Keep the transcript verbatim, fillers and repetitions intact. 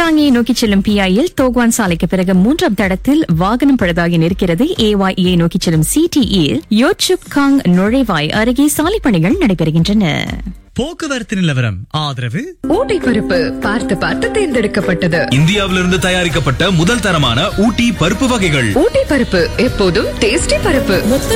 சாங்கியை நோக்கி செல்லும் பிஐயில் தோக்வான் சாலைக்கு பிறகு மூன்றாம் தடத்தில் வாகனம் பழுதாகி நிற்கிறது. ஏஒய்ஏ நோக்கி செல்லும் சிடிஇயில் யோச்சுப் காங் நுழைவாய் அருகே சாலை பணிகள் நடைபெறுகின்றன. போக்குவரத்து நிலவரம் ஆதரவு ஊட்டி பருப்பு பார்த்து பார்த்து தேர்ந்தெடுக்கப்பட்டது. இந்தியாவிலிருந்து தயாரிக்கப்பட்ட முதல் தரமான ஊட்டி பருப்பு வகைகள். ஊட்டி பருப்பு எப்போதும் டேஸ்டி பருப்பு. மொத்த